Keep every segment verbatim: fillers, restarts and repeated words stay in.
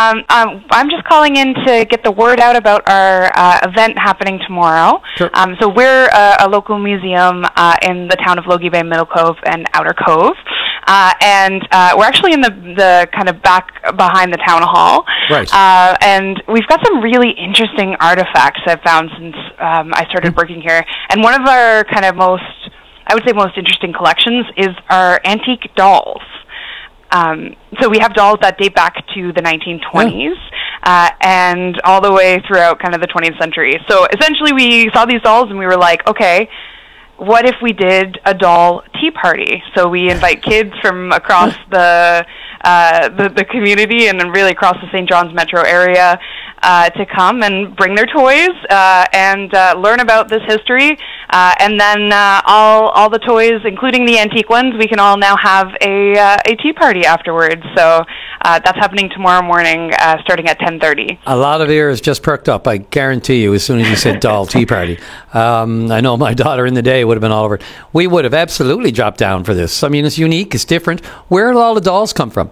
Um, um, I'm just calling in to get the word out about our uh, event happening tomorrow. Sure. Um, so we're a, a local museum uh, in the town of Logie Bay, Middle Cove, and Outer Cove. Uh, and uh, we're actually in the, the kind of back behind the town hall. Right. Uh, and we've got some really interesting artifacts I've found since um, I started working here. And one of our kind of most, I would say most interesting collections is our antique dolls. Um, so we have dolls that date back to the nineteen twenties uh, and all the way throughout kind of the twentieth century. So essentially we saw these dolls and we were like, okay, what if we did a doll tea party? So we invite kids from across the, uh, the the community and then really across the Saint John's metro area uh, to come and bring their toys uh, and uh, learn about this history. Uh, and then uh, all all the toys, including the antique ones, we can all now have a uh, a tea party afterwards. So uh, that's happening tomorrow morning, uh, starting at ten thirty. A lot of ears just perked up, I guarantee you, as soon as you said doll tea party. Um, I know my daughter in the day would have been all over it. We would have absolutely dropped down for this. I mean, it's unique, it's different. Where did all the dolls come from?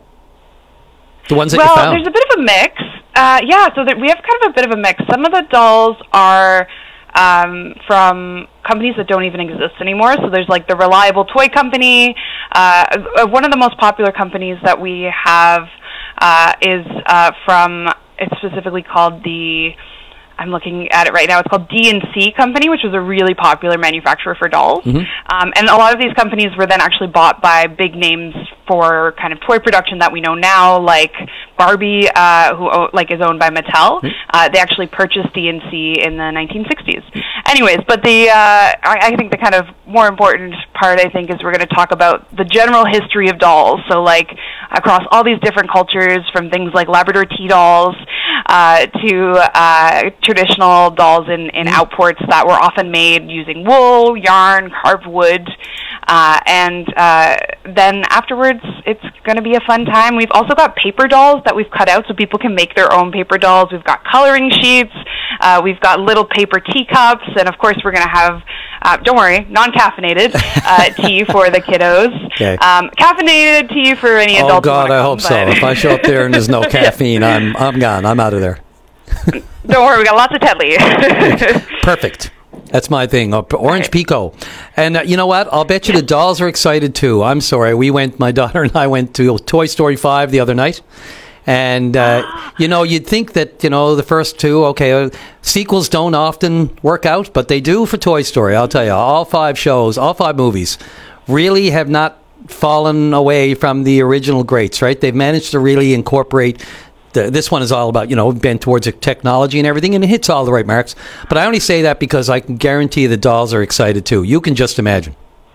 The ones that well, you found? Well, there's a bit of a mix. Uh, yeah, so that we have kind of a bit of a mix. Some of the dolls are um, from companies that don't even exist anymore. So there's like the Reliable Toy Company. Uh, one of the most popular companies that we have uh, is uh, from, it's specifically called the, I'm looking at it right now, it's called D and C Company, which was a really popular manufacturer for dolls. Mm-hmm. Um, and a lot of these companies were then actually bought by big names for kind of toy production that we know now, like Barbie, uh, who like is owned by Mattel. Mm-hmm. Uh, they actually purchased D and C in the nineteen sixties. Anyways, but the uh, I, I think the kind of more important part, I think, is we're going to talk about the general history of dolls. So like across all these different cultures, from things like Labrador tea dolls uh, to uh, traditional dolls in, in outports that were often made using wool, yarn, carved wood. Uh, and uh, then afterwards, it's going to be a fun time. We've also got paper dolls that we've cut out so people can make their own paper dolls. We've got coloring sheets. Uh, we've got little paper teacups. And, of course, we're going to have, uh, don't worry, non-caffeinated uh, tea for the kiddos. Okay. Um, caffeinated tea for any adults. Oh, God, I come, hope so. If I show up there and there's no caffeine, I'm I'm gone. I'm out of there. Don't worry, we got lots of Tetley. Perfect. That's my thing. Orange right. Pico. And uh, you know what? I'll bet you the dolls are excited too. I'm sorry. We went, my daughter and I went to Toy Story five the other night. And, uh, you know, you'd think that, you know, the first two, okay, uh, sequels don't often work out, but they do for Toy Story. I'll tell you, all five shows, all five movies really have not fallen away from the original greats, right? They've managed to really incorporate. The, this one is all about, you know, bent towards technology and everything, and it hits all the right marks. But I only say that because I can guarantee the dolls are excited too. You can just imagine.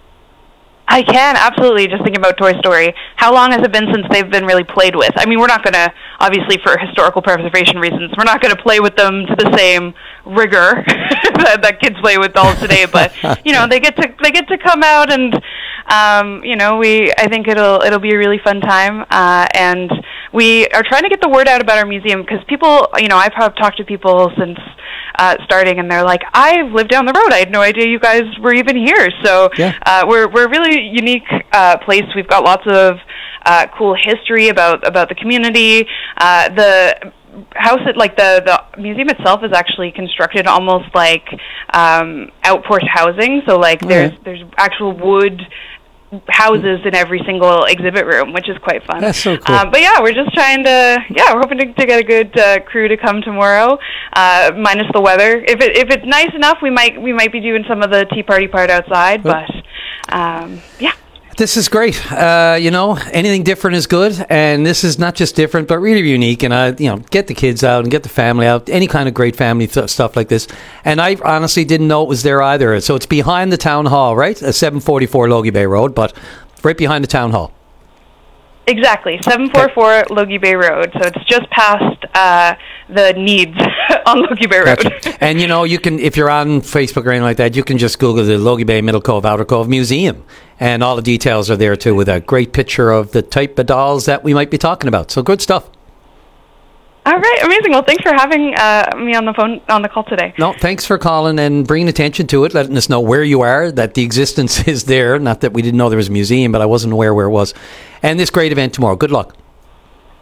I can, absolutely. Just thinking about Toy Story. How long has it been since they've been really played with? I mean, we're not going to, obviously for historical preservation reasons, we're not going to play with them to the same rigor that, that kids play with dolls today. But, you know, they get to they get to come out and, um, you know, we I think it'll it'll be a really fun time. Uh, and we are trying to get the word out about our museum because people, you know, I've talked to people since uh, starting, and they're like, I've lived down the road. I had no idea you guys were even here. So yeah. uh, we're we're a really unique uh, place. We've got lots of uh, cool history about about the community. Uh, the house, at, like the the museum itself, is actually constructed almost like um, outpost housing. So like there's mm-hmm. there's actual wood houses in every single exhibit room, which is quite fun. That's so cool. Um, but yeah, we're just trying to, yeah, we're hoping to, to get a good uh, crew to come tomorrow, uh, minus the weather. If it if it's nice enough, we might we might be doing some of the tea party part outside. But um, yeah. This is great. Uh, you know, anything different is good, and this is not just different, but really unique. And uh, you know, get the kids out and get the family out. Any kind of great family th- stuff like this. And I honestly didn't know it was there either. So it's behind the town hall, right? At seven forty-four Logie Bay Road, but right behind the town hall. Exactly, seven forty-four Logie Bay Road. So it's just past uh, the Needs on Logie Bay Road. Gotcha. And you know, you can, if you're on Facebook or anything like that, you can just Google the Logie Bay Middle Cove Outer Cove Museum, and all the details are there too, with a great picture of the type of dolls that we might be talking about. So good stuff. All right, amazing. Well, thanks for having uh, me on the phone on the call today. No, thanks for calling and bringing attention to it, letting us know where you are, that the existence is there. Not that we didn't know there was a museum, but I wasn't aware where it was. And this great event tomorrow. Good luck.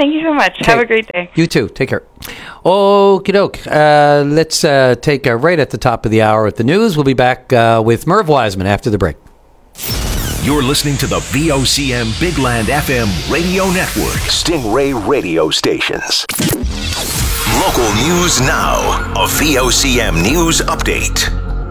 Thank you so much. Okay. Have a great day. You too. Take care. Okie doke. Uh, let's uh, take uh, right at the top of the hour at the news. We'll be back uh, with Merv Wiseman after the break. You're listening to the V O C M Big Land F M radio network. Stingray radio stations. Local news now. A V O C M news update.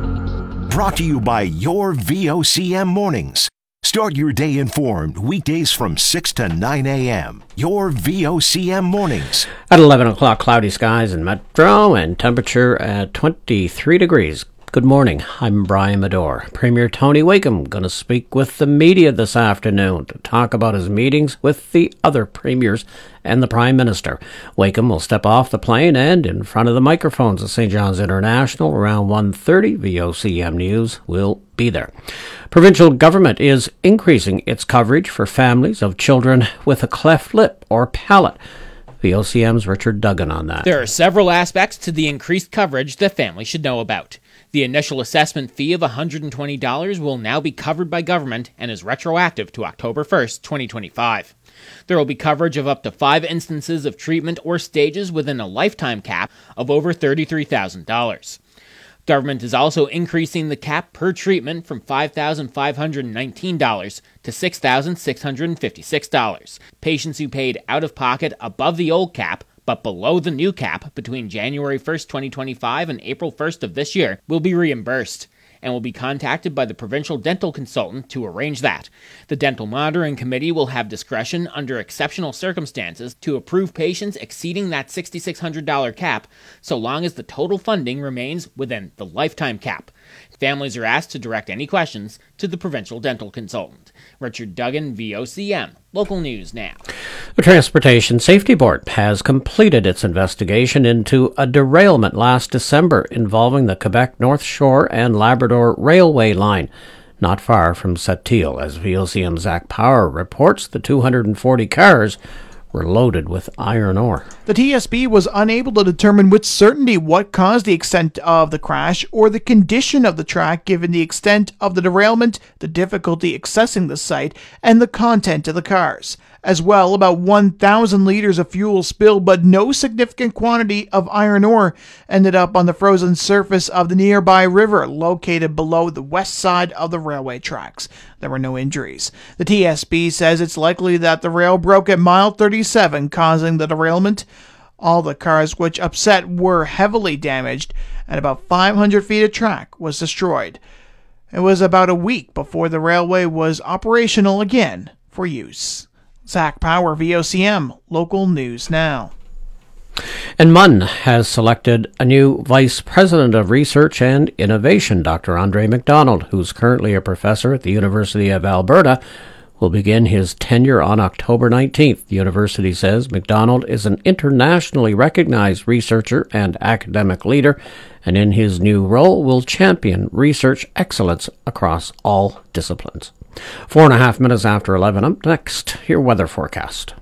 Brought to you by your V O C M mornings. Start your day informed weekdays from six to nine a.m. Your V O C M mornings. At eleven o'clock, cloudy skies in Metro and temperature at twenty-three degrees. Good morning. I'm Brian Medore. Premier Tony Wakeham going to speak with the media this afternoon to talk about his meetings with the other premiers and the Prime Minister. Wakeham will step off the plane and in front of the microphones at Saint John's International around one thirty. V O C M News will be there. Provincial government is increasing its coverage for families of children with a cleft lip or palate. V O C M's Richard Duggan on that. There are several aspects to the increased coverage that families should know about. The initial assessment fee of one hundred twenty dollars will now be covered by government and is retroactive to October first, twenty twenty-five. There will be coverage of up to five instances of treatment or stages within a lifetime cap of over thirty-three thousand dollars. Government is also increasing the cap per treatment from five thousand five hundred nineteen dollars to six thousand six hundred fifty-six dollars. Patients who paid out of pocket above the old cap but below the new cap between January first, twenty twenty-five and April first of this year will be reimbursed and will be contacted by the provincial dental consultant to arrange that. The Dental Monitoring Committee will have discretion under exceptional circumstances to approve patients exceeding that six thousand six hundred dollars cap so long as the total funding remains within the lifetime cap. Families are asked to direct any questions to the provincial dental consultant. Richard Duggan, V O C M. Local news now. The Transportation Safety Board has completed its investigation into a derailment last December involving the Quebec North Shore and Labrador Railway line, not far from Sept-Îles. As V O C M's Zach Power reports, the two hundred forty cars were loaded with iron ore. The T S B was unable to determine with certainty what caused the extent of the crash or the condition of the track given the extent of the derailment, the difficulty accessing the site, and the content of the cars. As well, about one thousand liters of fuel spilled, but no significant quantity of iron ore ended up on the frozen surface of the nearby river located below the west side of the railway tracks. There were no injuries. The T S B says it's likely that the rail broke at mile thirty-seven, causing the derailment. All the cars which upset were heavily damaged, and about five hundred feet of track was destroyed. It was about a week before the railway was operational again for use. Zach Power, V O C M, Local News Now. And M U N has selected a new Vice President of Research and Innovation. Doctor Andre McDonald, who's currently a professor at the University of Alberta, will begin his tenure on October nineteenth. The university says McDonald is an internationally recognized researcher and academic leader, and in his new role will champion research excellence across all disciplines. Four and a half minutes after eleven. Up next, your weather forecast.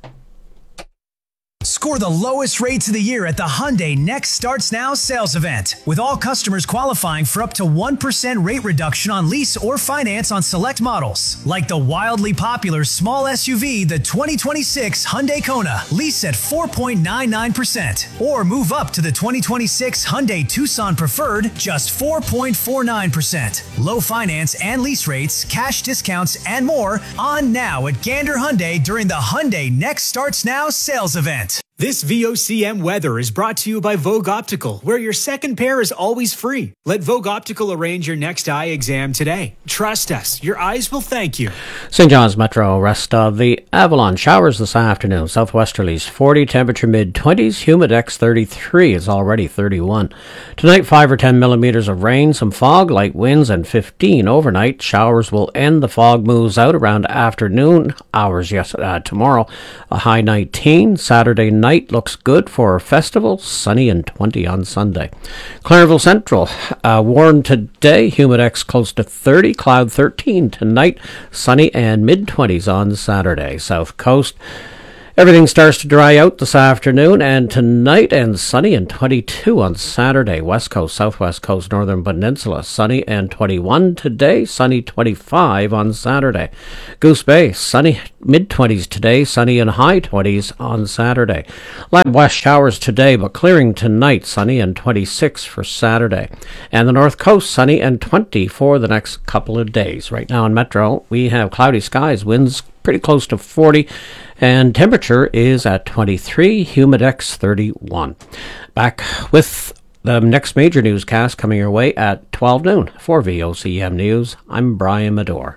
Score the lowest rates of the year at the Hyundai Next Starts Now sales event, with all customers qualifying for up to one percent rate reduction on lease or finance on select models, like the wildly popular small S U V, the twenty twenty-six Hyundai Kona, lease at four point nine nine percent, or move up to the twenty twenty-six Hyundai Tucson Preferred, just four point four nine percent. Low finance and lease rates, cash discounts, and more on now at Gander Hyundai during the Hyundai Next Starts Now sales event. This V O C M weather is brought to you by Vogue Optical, where your second pair is always free. Let Vogue Optical arrange your next eye exam today. Trust us, your eyes will thank you. Saint John's Metro, rest of the Avalon. Showers this afternoon. Southwesterlies forty, temperature mid-twenties. Humidex thirty-three. It's already thirty-one. Tonight, five or ten millimeters of rain, some fog, light winds, and fifteen overnight. Showers will end. The fog moves out around afternoon hours yes, uh, tomorrow. A high nineteen. Saturday night looks good for a festival, sunny and twenty on Sunday. Clareville Central, uh, warm today, humidex close to thirty, cloud thirteen tonight, sunny and mid-twenties on Saturday. South Coast, Everything starts to dry out this afternoon and tonight, and sunny and twenty-two on Saturday. West Coast, Southwest Coast, Northern Peninsula, sunny and twenty-one today, sunny twenty-five on Saturday. Goose Bay, sunny mid-twenties today, sunny and high twenties on Saturday. Light west showers today, but clearing tonight, sunny and twenty-six for Saturday. And the North Coast, sunny and twenty for the next couple of days. Right now in Metro, we have cloudy skies, winds pretty close to forty, and temperature is at twenty-three, Humidex thirty-one. Back with the next major newscast coming your way at twelve noon. For V O C M News, I'm Brian Medore.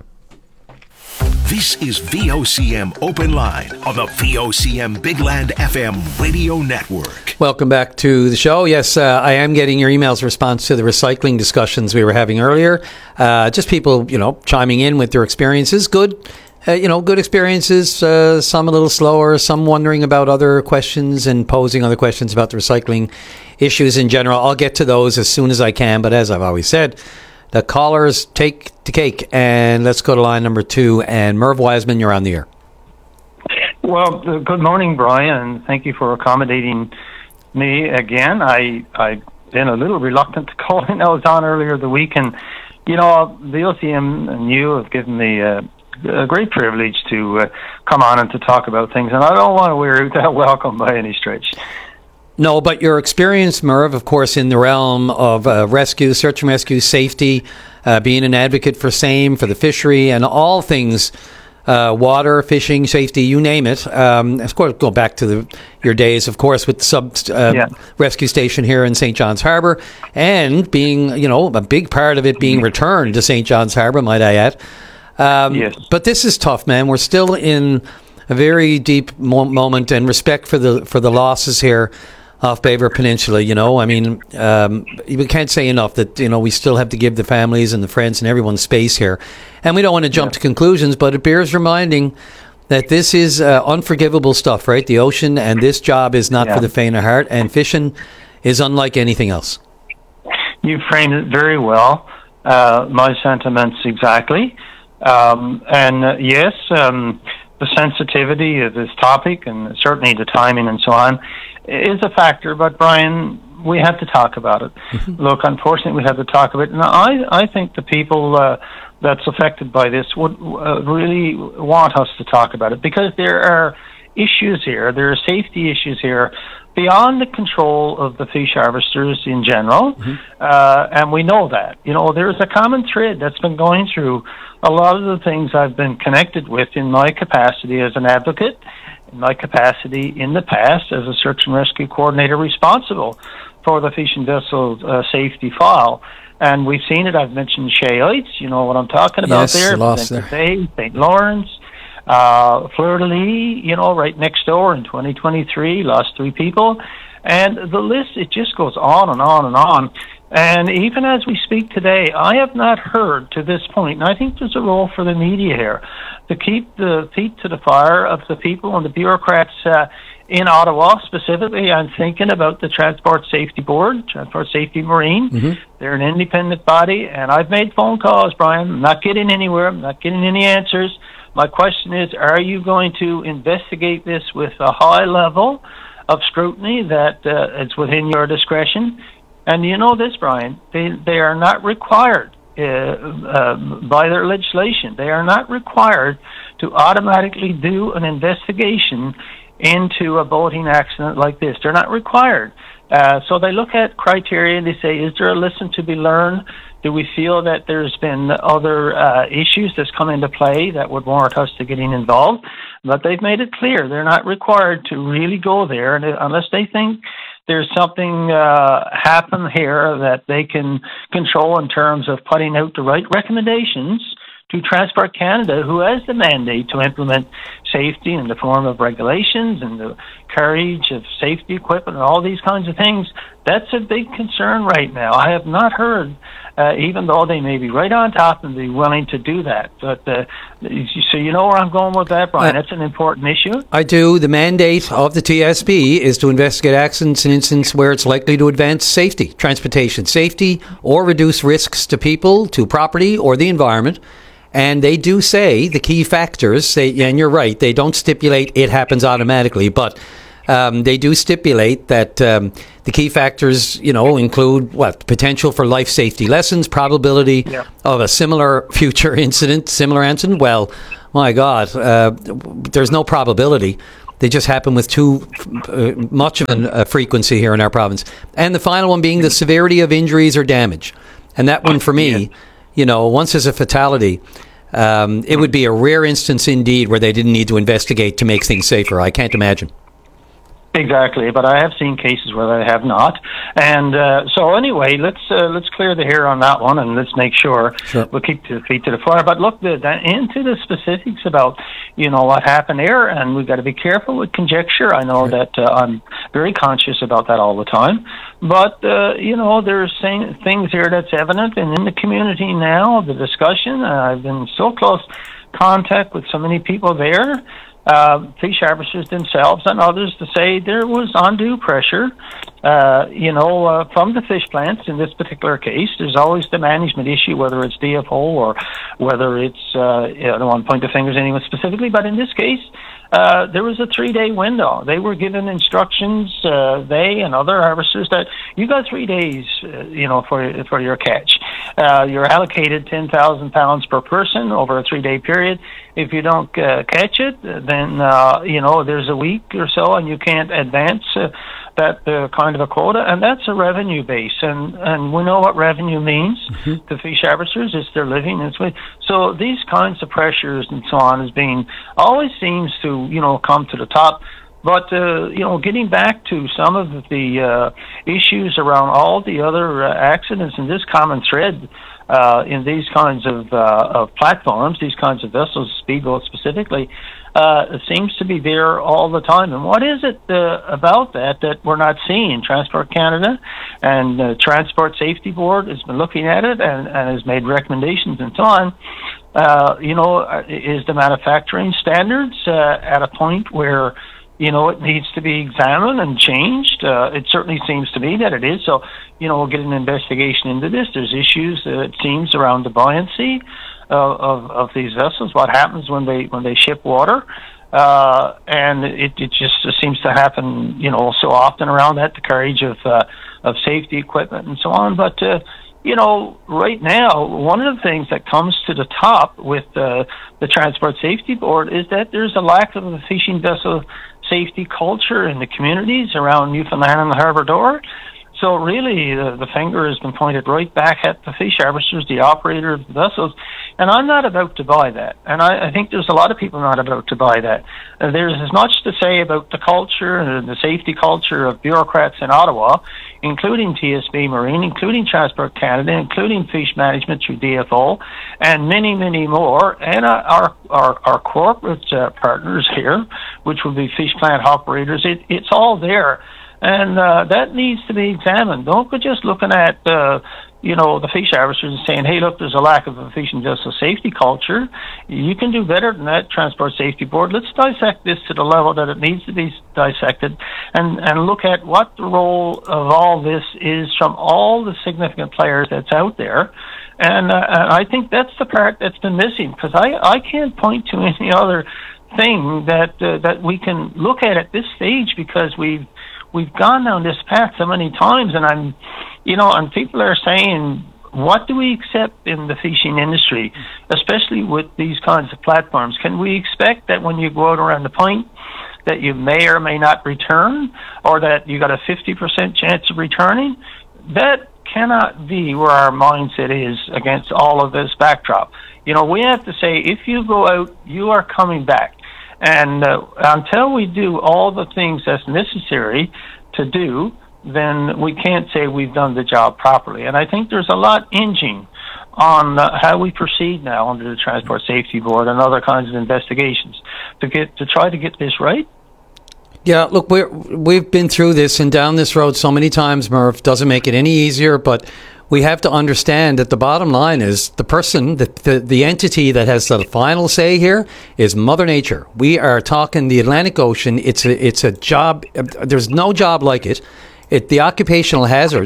This is V O C M Open Line on the V O C M Big Land F M radio network. Welcome back to the show. Yes, uh, I am getting your emails response to the recycling discussions we were having earlier. Uh, just people, you know, chiming in with their experiences. Good. Uh, you know, good experiences, uh, some a little slower, some wondering about other questions and posing other questions about the recycling issues in general. I'll get to those as soon as I can, but as I've always said, the callers take the cake, and let's go to line number two. And Merv Wiseman, you're on the air. Well, uh, good morning, Brian. Thank you for accommodating me again. I, I've been a little reluctant to call in. I was on earlier the week, and, you know, the O C M and you have given me uh, a great privilege to uh, come on and to talk about things, and I don't want to wear out that welcome by any stretch. No, but your experience, Merv, of course, in the realm of uh, rescue, search and rescue, safety, uh, being an advocate for SAME, for the fishery, and all things uh, water, fishing, safety, you name it. Um, of course, go back to the, your days, of course, with the sub uh, yeah. rescue station here in Saint John's Harbour, and being, you know, a big part of it being returned to Saint John's Harbour, might I add. Um, yes. But this is tough, man. We're still in a very deep mo- moment, and respect for the for the losses here off Baber Peninsula. You know, I mean, um, we can't say enough that, you know, we still have to give the families and the friends and everyone space here. And we don't want to jump yeah. to conclusions, but it bears reminding that this is uh, unforgivable stuff, right? The ocean, and this job is not yeah. for the faint of heart, and fishing is unlike anything else. You framed it very well. Uh, my sentiments exactly. Um, and uh, yes, um, the sensitivity of this topic, and certainly the timing and so on, is a factor. But Brian, we have to talk about it. Mm-hmm. Look, unfortunately, we have to talk about it. And I, I think the people uh, that's affected by this would uh, really want us to talk about it, because there are issues here. There are safety issues here beyond the control of the fish harvesters in general, mm-hmm. uh, and we know that. You know, there's a common thread that's been going through a lot of the things I've been connected with in my capacity as an advocate, in my capacity in the past as a search and rescue coordinator responsible for the fishing vessel uh, safety file. And we've seen it. I've mentioned Shea Heights, you know what I'm talking about yes, there. Lost there. Bay, Saint Lawrence, uh, Fleur-de-Lis, you know, right next door in twenty twenty-three, lost three people. And the list, it just goes on and on and on. And even as we speak today, I have not heard to this point, and I think there's a role for the media here, to keep the feet to the fire of the people and the bureaucrats uh, in Ottawa. Specifically, I'm thinking about the Transport Safety Board, Transport Safety Marine. Mm-hmm. They're an independent body, and I've made phone calls, Brian. I'm not getting anywhere. I'm not getting any answers. My question is, are you going to investigate this with a high level of scrutiny that uh, is within your discretion? And you know this, Brian, they, they are not required uh, uh, by their legislation. They are not required to automatically do an investigation into a boating accident like this. They're not required. Uh, so they look at criteria and they say, is there a lesson to be learned? Do we feel that there's been other uh, issues that's come into play that would warrant us to getting involved? But they've made it clear they're not required to really go there, and unless they think there's something uh, happen here that they can control in terms of putting out the right recommendations to Transport Canada, who has the mandate to implement safety in the form of regulations and the carriage of safety equipment and all these kinds of things. That's a big concern right now. I have not heard, uh, even though they may be right on top and be willing to do that. But uh, so you know where I'm going with that, Brian. That's an important issue. I do. The mandate of the T S B is to investigate accidents and incidents where it's likely to advance safety, transportation safety, or reduce risks to people, to property, or the environment, And they do say the key factors, they, and you're right, they don't stipulate it happens automatically, but um, they do stipulate that um, the key factors, you know, include what? Potential for life safety lessons, probability yeah. of a similar future incident, similar incident. Well, my God, uh, there's no probability. They just happen with too uh, much of a uh, frequency here in our province. And the final one being the severity of injuries or damage. And that one for me, yeah. you know, once there's a fatality, um, it would be a rare instance indeed where they didn't need to investigate to make things safer. I can't imagine. Exactly, but I have seen cases where they have not, and uh, so anyway, let's uh, let's clear the hair on that one, and let's make sure, sure. we'll keep the feet to the fire. But look the, the, into the specifics about you know what happened there, and we've got to be careful with conjecture. I know sure. that uh, I'm very conscious about that all the time, but uh, you know there's saying, things here that's evident, and in the community now, the discussion. Uh, I've been in so close contact with so many people there. Uh, fish harvesters themselves and others to say there was undue pressure, uh, you know, uh, from the fish plants in this particular case. There's always the management issue, whether it's D F O or whether it's, uh, I don't want to point the fingers at anyone specifically, but in this case, uh, there was a three-day window. They were given instructions, uh, they and other harvesters, that you got three days, uh, you know, for for your catch. Uh, you're allocated ten thousand pounds per person over a three-day period. If you don't uh, catch it, then, uh, you know, there's a week or so and you can't advance uh, that uh, kind of a quota, and that's a revenue base. And, and we know what revenue means mm-hmm. to fish harvesters. It's their living. It's way. So these kinds of pressures and so on is being, always seems to, you know, come to the top. But, uh, you know, getting back to some of the uh, issues around all the other uh, accidents and this common thread uh, in these kinds of, uh, of platforms, these kinds of vessels, speedboats specifically, uh, it seems to be there all the time. And what is it uh, about that that we're not seeing? Transport Canada and uh, Transport Safety Board has been looking at it and, and has made recommendations and so on. Uh, you know, is the manufacturing standards uh, at a point where you know, it needs to be examined and changed. Uh, it certainly seems to me that it is. So, you know, we'll get an investigation into this. There's issues, uh, it seems, around the buoyancy uh, of of these vessels. What happens when they when they ship water? Uh, and it, it just seems to happen, you know, so often around that, the carriage of uh, of safety equipment and so on. But uh, you know, right now, one of the things that comes to the top with uh, the Transport Safety Board is that there's a lack of a fishing vessel safety culture in the communities around Newfoundland and the Labrador. So really, the, the finger has been pointed right back at the fish harvesters, the operator of the vessels, and I'm not about to buy that. And I, I think there's a lot of people not about to buy that. Uh, there's as much to say about the culture and the safety culture of bureaucrats in Ottawa, including T S B Marine, including Transport Canada, including Fish Management through D F O, and many, many more, and uh, our, our our corporate uh, partners here, which will be fish plant operators. It, it's all there. And uh, that needs to be examined. Don't go just looking at, uh, you know, the fish harvesters and saying, hey, look, there's a lack of a fishing vessel safety culture. You can do better than that, Transport Safety Board. Let's dissect this to the level that it needs to be dissected and, and look at what the role of all this is from all the significant players that's out there. And, uh, and I think that's the part that's been missing, because I, I can't point to any other thing that uh, that we can look at at this stage, because we've We've gone down this path so many times, and I'm, you know, and people are saying, what do we accept in the fishing industry, especially with these kinds of platforms? Can we expect that when you go out around the point that you may or may not return, or that you got a fifty percent chance of returning? That cannot be where our mindset is against all of this backdrop. You know, we have to say, if you go out, you are coming back. And uh, until we do all the things that's necessary to do, then we can't say we've done the job properly. And I think there's a lot hinging on uh, how we proceed now under the Transport Safety Board and other kinds of investigations to get to try to get this right. Yeah, look, we're, we've been through this and down this road so many times, Murph. Doesn't make it any easier, but we have to understand that the bottom line is the person, the, the the entity that has the final say here is Mother Nature. We are talking the Atlantic Ocean. It's a, it's a job. There's no job like it. It the occupational hazards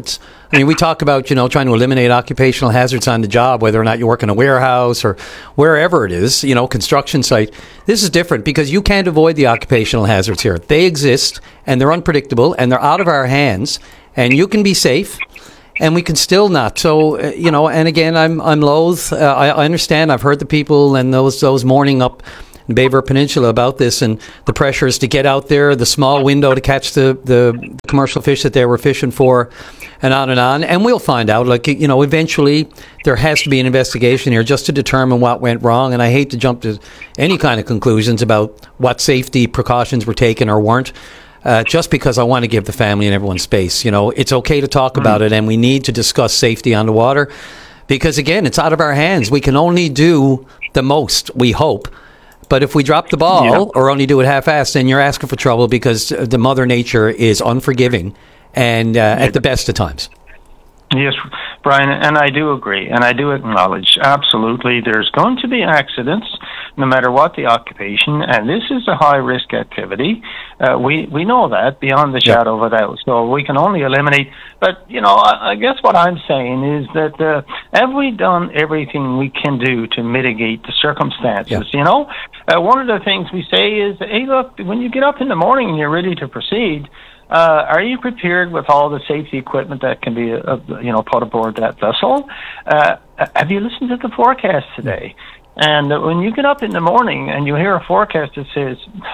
I mean, we talk about, you know, trying to eliminate occupational hazards on the job, whether or not you work in a warehouse or wherever it is, you know, construction site. This is different because you can't avoid the occupational hazards here. They exist, and they're unpredictable, and they're out of our hands, and you can be safe, and we can still not. So, uh, you know, and again, I'm I'm loath. Uh, I, I understand. I've heard the people and those those mourning up in Baver Peninsula about this and the pressures to get out there, the small window to catch the, the commercial fish that they were fishing for, and on and on. And we'll find out, like, you know, eventually there has to be an investigation here just to determine what went wrong. And I hate to jump to any kind of conclusions about what safety precautions were taken or weren't, uh, just because I want to give the family and everyone space. You know, it's okay to talk mm-hmm. about it, and we need to discuss safety on the water because, again, it's out of our hands. We can only do the most, we hope. But if we drop the ball yeah. or only do it half-assed, then you're asking for trouble because the Mother Nature is unforgiving and uh, at the best of times. Yes, Brian, and I do agree, and I do acknowledge, absolutely, there's going to be accidents no matter what the occupation, and this is a high-risk activity. Uh, we, we know that beyond the shadow of a doubt, so we can only eliminate. But, you know, I, I guess what I'm saying is that uh, have we done everything we can do to mitigate the circumstances, yeah. you know? Uh, one of the things we say is, hey, look, when you get up in the morning and you're ready to proceed, Uh, are you prepared with all the safety equipment that can be, uh, you know, put aboard that vessel? Uh, have you listened to the forecast today? And uh, when you get up in the morning and you hear a forecast that says,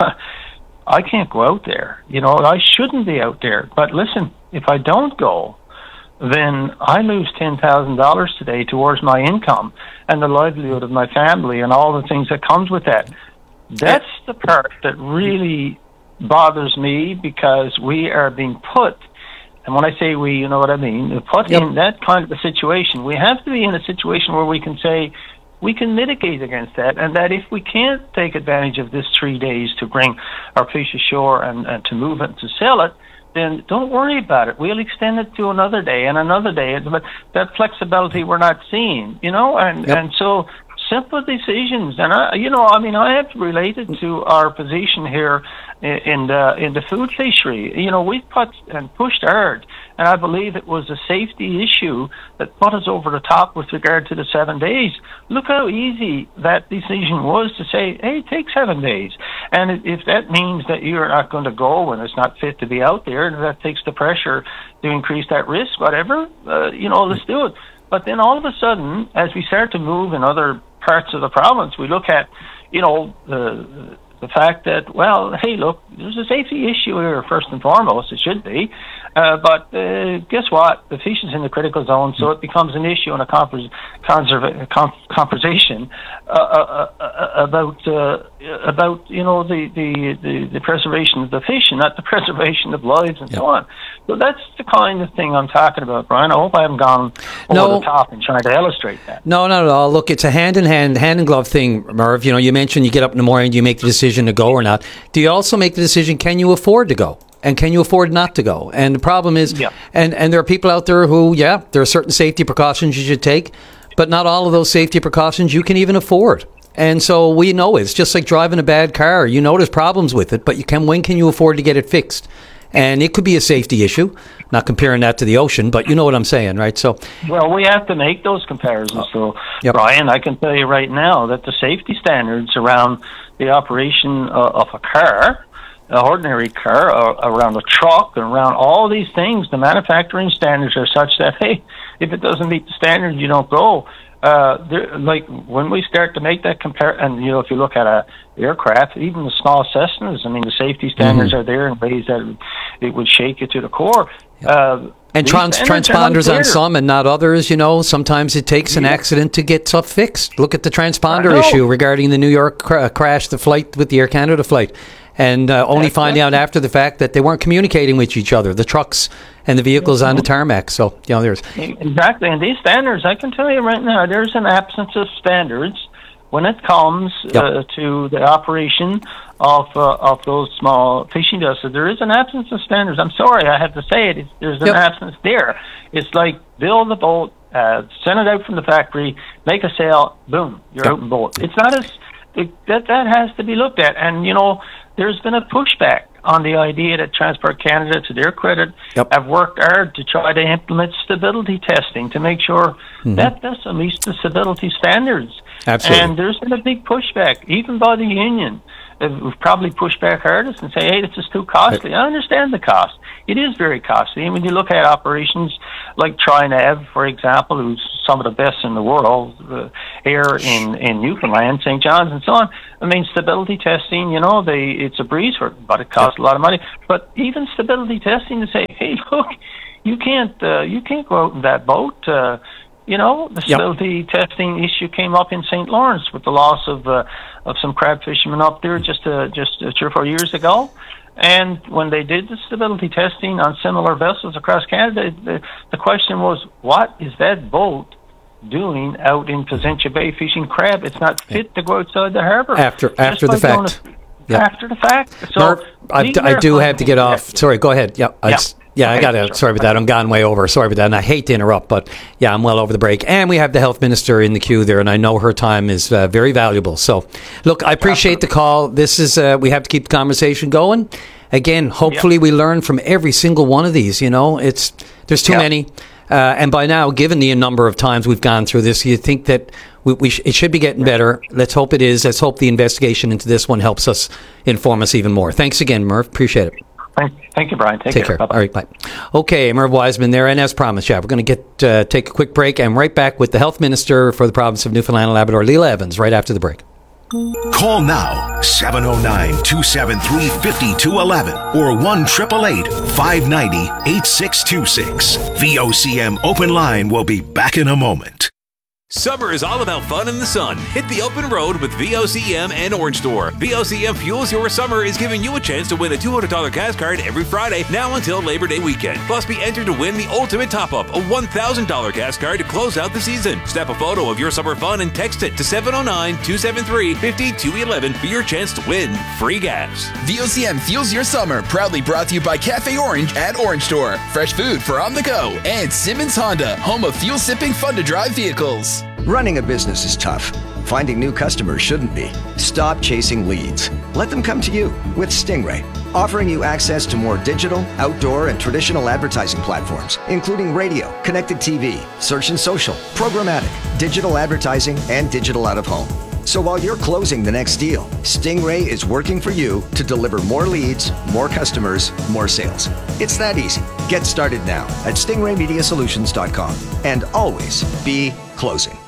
I can't go out there, you know, I shouldn't be out there. But listen, if I don't go, then I lose ten thousand dollars today towards my income and the livelihood of my family and all the things that comes with that. That's the part that really bothers me, because we are being put, and when I say we, you know what I mean, put yep. in that kind of a situation. We have to be in a situation where we can say we can mitigate against that, and that if we can't take advantage of this three days to bring our fish ashore and, and to move it and to sell it, then don't worry about it. We'll extend it to another day and another day. But that flexibility we're not seeing, you know, and, yep. and so simple decisions. And, I, you know, I mean, I have related to our position here in the, in the food fishery. You know, we've put and pushed hard, and I believe it was a safety issue that put us over the top with regard to the seven days. Look how easy that decision was to say, hey, take seven days. And if that means that you're not going to go when it's not fit to be out there, and that takes the pressure to increase that risk, whatever, uh, you know, let's do it. But then all of a sudden, as we start to move in other parts of the province, we look at, you know, the the fact that, well, hey, look, there's a safety issue here, first and foremost. It should be. Uh, but uh, guess what? The fish is in the critical zone, so it becomes an issue and a converse, conserva- com- conversation uh, uh, uh, about, uh, about you know, the, the, the, the preservation of the fish and not the preservation of lives and yep. so on. So that's the kind of thing I'm talking about, Brian. I hope I haven't gone over no. the top in trying to illustrate that. No, not at all. Look, it's a hand-in-hand, hand-in-glove thing, Merv. You know, you mentioned you get up in the morning, you make the decision to go or not. Do you also make the decision, can you afford to go? And can you afford not to go? And the problem is, yeah. and, and there are people out there who, yeah, there are certain safety precautions you should take, but not all of those safety precautions you can even afford. And so we know it. It's just like driving a bad car. You know there's problems with it, but you can. When can you afford to get it fixed? And it could be a safety issue. Not comparing that to the ocean, but you know what I'm saying, right? So, well, we have to make those comparisons. So, yep. Brian, I can tell you right now that the safety standards around the operation uh, of a car, an ordinary car, uh, around a truck, and around all these things, the manufacturing standards are such that, hey, if it doesn't meet the standards, you don't go. Uh, like when we start to make that compare, and you know, if you look at a aircraft, even the small Cessnas, I mean, the safety standards mm-hmm. are there in ways that it would shake you to the core. Yep. Uh, and trans- transponders on some and not others, you know, sometimes it takes an yeah. accident to get stuff fixed. Look at the transponder issue regarding the New York cr- crash, the flight with the Air Canada flight. And uh, only finding out after the fact that they weren't communicating with each other, the trucks and the vehicles on the tarmac. So, you know, there's... Exactly. And these standards, I can tell you right now, there's an absence of standards when it comes yep. uh, to the operation of uh, of those small fishing vessels. There is an absence of standards. I'm sorry, I have to say it. It's, there's an yep. absence there. It's like build the boat, uh, send it out from the factory, make a sale, boom, you're yep. out in boat. It's not as... It, that, that has to be looked at. And, you know... There's been a pushback on the idea that Transport Canada, to their credit, yep. have worked hard to try to implement stability testing to make sure mm-hmm. that this meets the stability standards. Absolutely. And there's been a big pushback, even by the union. We've probably pushed back hardest and say, hey, this is too costly. I understand the cost. It is very costly. And when you look at operations like TriNav, for example, who's some of the best in the world, uh, here in, in Newfoundland, Saint John's and so on, I mean, stability testing, you know, they it's a breeze for it, but it costs a lot of money. But even stability testing to say, hey, look, you can't, uh, you can't go out in that boat, uh, You know, the stability yep. testing issue came up in Saint Lawrence with the loss of uh, of some crab fishermen up there just uh, just uh, three or four years ago. And when they did the stability testing on similar vessels across Canada, the, the question was, what is that boat doing out in Placentia Bay fishing crab? It's not fit to go outside the harbour. After after the fact. A, yep. After the fact. So Murph, I, I do have to get off. Sorry, go ahead. Yeah. yeah. Yeah, I got to, sorry about that. I'm gone way over. Sorry about that. And I hate to interrupt, but yeah, I'm well over the break. And we have the health minister in the queue there, and I know her time is uh, very valuable. So, look, I appreciate the call. This is, uh, we have to keep the conversation going. Again, hopefully yep. we learn from every single one of these, you know. It's, there's too yep. many. Uh, and by now, given the number of times we've gone through this, you think that we, we sh- it should be getting better. Let's hope it is. Let's hope the investigation into this one helps us inform us even more. Thanks again, Murph. Appreciate it. Thank you, Brian. Take, take care. care. All right, bye. Okay, Merv Wiseman there, and as promised, yeah, we're going to get uh, take a quick break and right back with the health minister for the province of Newfoundland and Labrador, Leela Evans, right after the break. Call now, seven oh nine, two seven three, five two one one or one eight eight eight, five nine zero, eight six two six. V O C M Open Line will be back in a moment. Summer is all about fun in the sun. Hit the open road with V O C M and Orange Store. V O C M Fuels Your Summer is giving you a chance to win a two hundred dollars gas card every Friday, now until Labor Day weekend. Plus, be entered to win the ultimate top-up, a one thousand dollars gas card to close out the season. Snap a photo of your summer fun and text it to seven oh nine, two seven three, five two one one for your chance to win free gas. V O C M Fuels Your Summer, proudly brought to you by Cafe Orange at Orange Store. Fresh food for on the go. And Simmons Honda, home of fuel-sipping, fun-to-drive vehicles. Running a business is tough. Finding new customers shouldn't be. Stop chasing leads. Let them come to you with Stingray, offering you access to more digital, outdoor, and traditional advertising platforms, including radio, connected T V, search and social, programmatic, digital advertising, and digital out-of-home. So while you're closing the next deal, Stingray is working for you to deliver more leads, more customers, more sales. It's that easy. Get started now at stingray media solutions dot com and always be closing.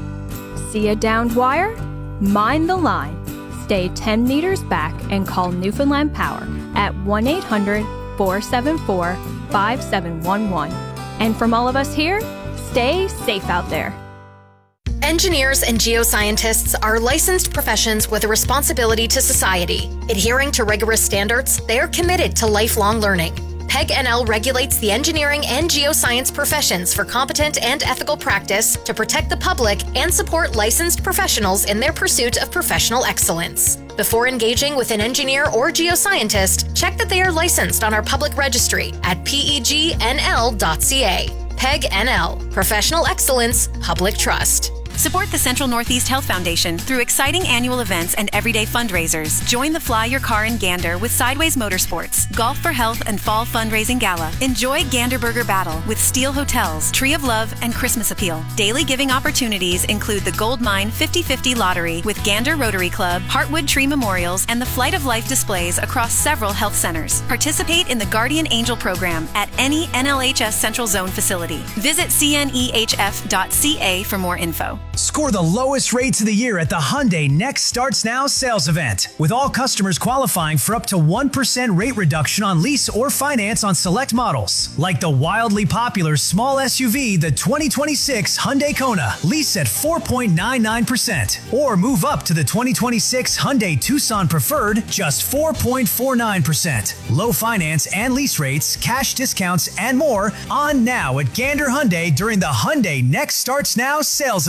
See a downed wire? Mind the line. Stay ten meters back and call Newfoundland Power at one eight hundred, four seven four, five seven one one. And from all of us here, stay safe out there. Engineers and geoscientists are licensed professions with a responsibility to society. Adhering to rigorous standards, they are committed to lifelong learning. P E G N L regulates the engineering and geoscience professions for competent and ethical practice to protect the public and support licensed professionals in their pursuit of professional excellence. Before engaging with an engineer or geoscientist, check that they are licensed on our public registry at P E G N L dot C A. P E G N L, Professional Excellence, Public Trust. Support the Central Northeast Health Foundation through exciting annual events and everyday fundraisers. Join the Fly Your Car in Gander with Sideways Motorsports, Golf for Health and Fall Fundraising Gala. Enjoy Gander Burger Battle with Steel Hotels, Tree of Love, and Christmas Appeal. Daily giving opportunities include the Gold Mine fifty fifty Lottery with Gander Rotary Club, Heartwood Tree Memorials, and the Flight of Life displays across several health centers. Participate in the Guardian Angel program at any N L H S Central Zone facility. Visit C N E H F dot C A for more info. Score the lowest rates of the year at the Hyundai Next Starts Now sales event, with all customers qualifying for up to one percent rate reduction on lease or finance on select models, like the wildly popular small S U V, the twenty twenty-six Hyundai Kona, lease at four point nine nine percent, or move up to the twenty twenty-six Hyundai Tucson Preferred, just four point four nine percent. Low finance and lease rates, cash discounts, and more on now at Gander Hyundai during the Hyundai Next Starts Now sales event.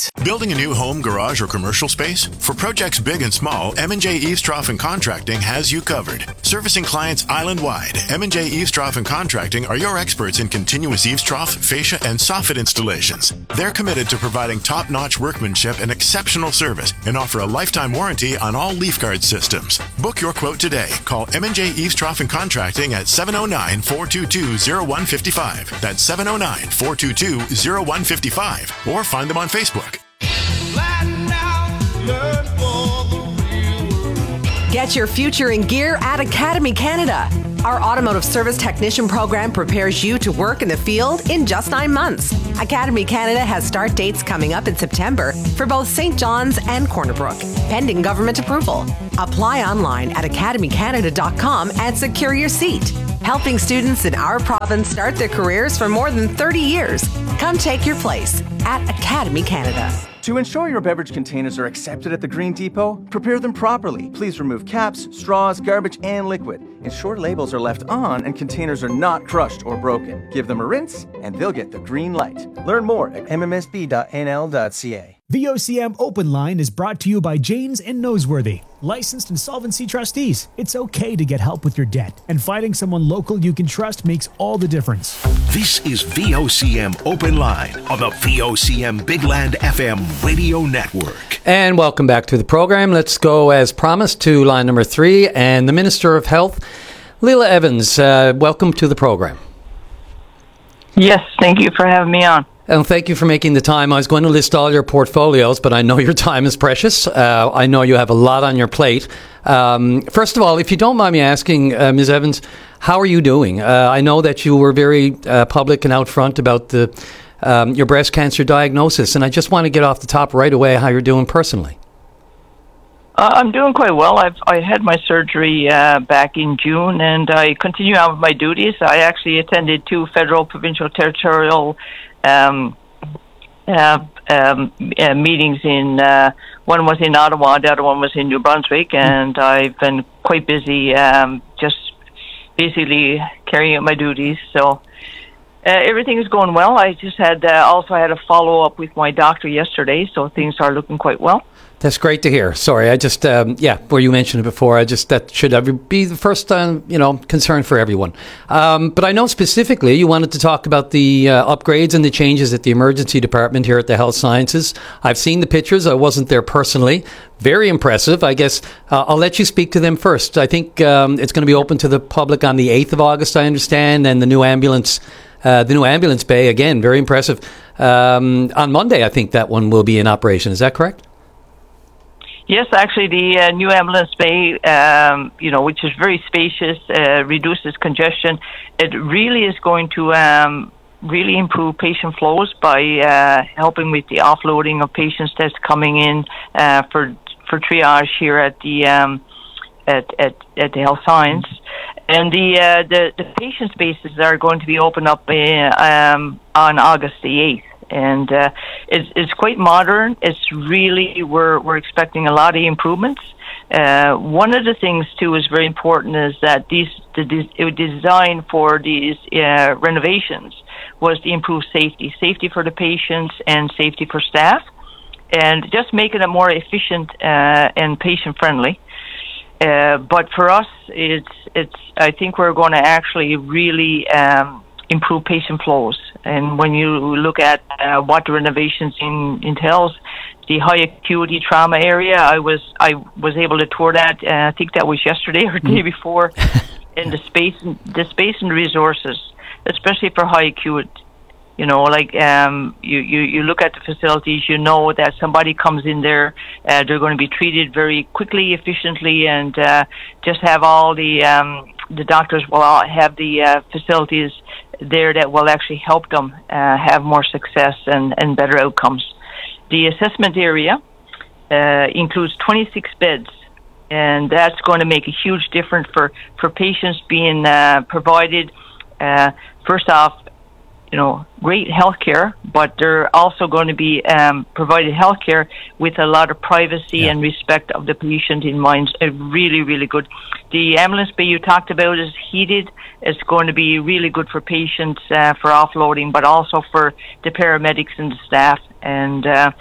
Event. Building a new home, garage, or commercial space? For projects big and small, M and J Eavestrough and Contracting has you covered. Servicing clients island-wide, M and J Eavestrough and Contracting are your experts in continuous eavestrough, fascia, and soffit installations. They're committed to providing top-notch workmanship and exceptional service and offer a lifetime warranty on all leaf guard systems. Book your quote today. Call M and J Eavestrough and Contracting at seven oh nine, four two two, oh one five five. That's seven oh nine, four two two, oh one five five. Or find them on Facebook. Get your future in gear at Academy Canada. Our automotive service technician program prepares you to work in the field in just nine months. Academy Canada has start dates coming up in September for both Saint John's and Corner Brook, pending government approval. Apply online at academy canada dot com and secure your seat. Helping students in our province start their careers for more than thirty years. Come take your place at Academy Canada. To ensure your beverage containers are accepted at the Green Depot, prepare them properly. Please remove caps, straws, garbage, and liquid. Ensure labels are left on and containers are not crushed or broken. Give them a rinse and they'll get the green light. Learn more at m m s b dot n l dot c a. V O C M Open Line is brought to you by Janes and Noseworthy, licensed insolvency trustees. It's okay to get help with your debt, and finding someone local you can trust makes all the difference. This is V O C M Open Line on the V O C M Big Land F M radio network. And welcome back to the program. Let's go, as promised, to line number three and the Minister of Health, Leila Evans. Uh, welcome to the program. Yes, thank you for having me on. And thank you for making the time. I was going to list all your portfolios, but I know your time is precious. Uh, I know you have a lot on your plate. Um, first of all, if you don't mind me asking, uh, Miz Evans, how are you doing? Uh, I know that you were very uh, public and out front about the um, your breast cancer diagnosis, and I just want to get off the top right away how you're doing personally. Uh, I'm doing quite well. I've I had my surgery uh, back in June, and I continue on with my duties. I actually attended two federal, provincial, territorial um, uh, um, uh, meetings. In uh, one was in Ottawa, the other one was in New Brunswick, and I've been quite busy, um, just basically carrying out my duties. So uh, everything is going well. I just had uh, also had a follow up with my doctor yesterday, so things are looking quite well. That's great to hear. Sorry, I just, um, yeah, where you mentioned it before, I just, that should ever be the first, um, you know, concern for everyone. Um, but I know specifically you wanted to talk about the uh, upgrades and the changes at the emergency department here at the Health Sciences. I've seen the pictures. I wasn't there personally. Very impressive. I guess uh, I'll let you speak to them first. I think um, it's going to be open to the public on the eighth of August, I understand, and the new ambulance Uh, the new ambulance bay, again, very impressive. Um, on Monday, I think that one will be in operation. Is that correct? Yes, actually, the uh, new ambulance bay, um, you know, which is very spacious, uh, reduces congestion. It really is going to um, really improve patient flows by uh, helping with the offloading of patients that's coming in uh, for for triage here at the um, at, at at the Health Science. And the, uh, the the patient spaces are going to be opened up uh, um, on August the eighth, and uh, it's it's quite modern. It's really we're we're expecting a lot of improvements. Uh, one of the things too is very important is that these the de- design for these uh, renovations was to improve safety, safety for the patients and safety for staff, and just making it more efficient uh, and patient friendly. Uh, but for us, it's it's. I think we're going to actually really um, improve patient flows. And when you look at uh, what the renovations in, entails, the high acuity trauma area, I was I was able to tour that. Uh, I think that was yesterday or the day before. And the space, the space and resources, especially for high acute. You know, like um, you, you, you look at the facilities, you know that somebody comes in there, uh, they're going to be treated very quickly, efficiently, and uh, just have all the um, the doctors will all have the uh, facilities there that will actually help them uh, have more success and, and better outcomes. The assessment area uh, includes twenty-six beds, and that's going to make a huge difference for, for patients being uh, provided, uh, first off, you know, great health care, but they're also going to be um, provided health care with a lot of privacy yeah. and respect of the patient in mind. Uh, really, really good. The ambulance bay you talked about is heated. It's going to be really good for patients uh, for offloading, but also for the paramedics and the staff. And uh,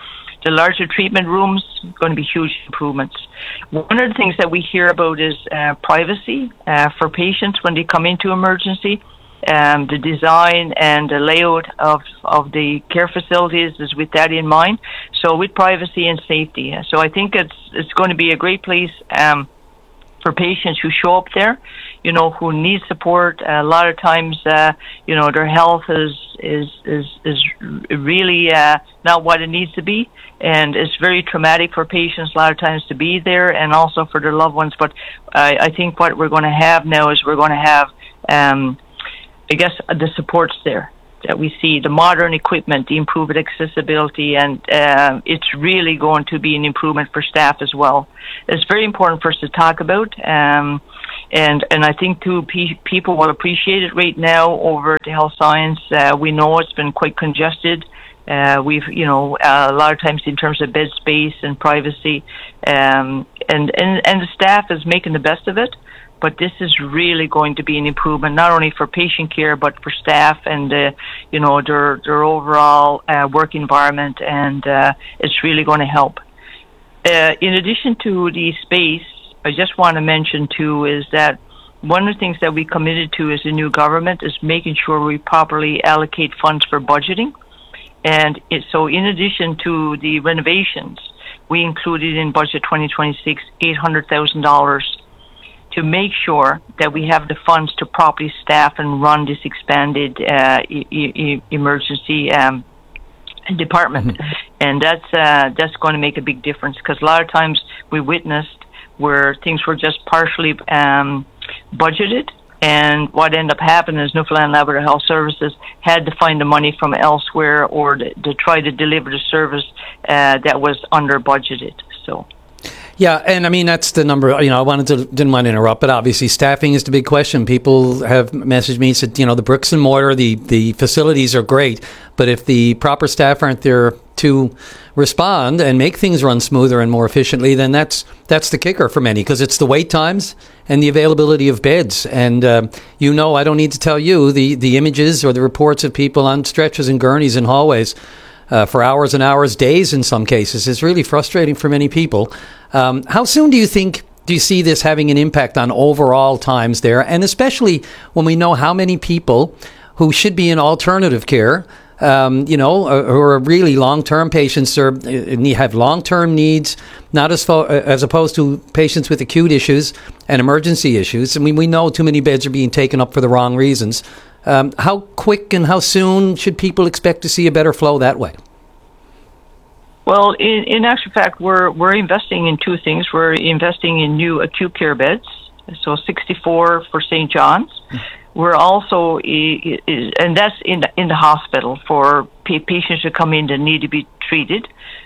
the larger treatment rooms, going to be huge improvements. One of the things that we hear about is uh, privacy uh, for patients when they come into emergency. Um, the design and the layout of, of the care facilities is with that in mind. So with privacy and safety. So I think it's it's going to be a great place um, for patients who show up there, you know, who need support. A lot of times, uh, you know, their health is is is, is really uh, not what it needs to be. And it's very traumatic for patients a lot of times to be there, and also for their loved ones. But I, I think what we're going to have now is we're going to have um, I guess the supports there that we see, the modern equipment, the improved accessibility, and uh, it's really going to be an improvement for staff as well. It's very important for us to talk about, um, and and I think too pe- people will appreciate it right now over at the health science. Uh, we know it's been quite congested. Uh, we've, you know, uh, a lot of times in terms of bed space and privacy, um, and, and, and the staff is making the best of it. But this is really going to be an improvement, not only for patient care, but for staff and, uh, you know, their, their overall uh, work environment, and uh, it's really going to help. Uh, in addition to the space, I just want to mention, too, is that one of the things that we committed to as a new government is making sure we properly allocate funds for budgeting. And it, so in addition to the renovations, we included in budget twenty twenty-six eight hundred thousand dollars to make sure that we have the funds to properly staff and run this expanded uh, e- e- emergency um, department. Mm-hmm. And that's uh, that's going to make a big difference, because a lot of times we witnessed where things were just partially um, budgeted, and what ended up happening is Newfoundland Labrador Health Services had to find the money from elsewhere, or to, to try to deliver the service uh, that was under budgeted. So. Yeah, and I mean, that's the number, you know, I wanted to, didn't want to interrupt, but obviously staffing is the big question. People have messaged me and said, you know, the bricks and mortar, the, the facilities are great, but if the proper staff aren't there to respond and make things run smoother and more efficiently, then that's that's the kicker for many, because it's the wait times and the availability of beds. And, uh, you know, I don't need to tell you the, the images or the reports of people on stretchers and gurneys in hallways Uh, for hours and hours, days in some cases, is really frustrating for many people. Um, how soon do you think, do you see this having an impact on overall times there? And especially when we know how many people who should be in alternative care, um, you know, uh, who are really long-term patients, or uh, have long-term needs, not as fo- as opposed to patients with acute issues and emergency issues. I mean, we know too many beds are being taken up for the wrong reasons. Um, how quick and how soon should people expect to see a better flow that way? Well, in, in actual fact, we're we're investing in two things. We're investing in new acute care beds, so sixty-four for Saint John's. We're also, and that's in the, in the hospital for patients who come in that need to be treated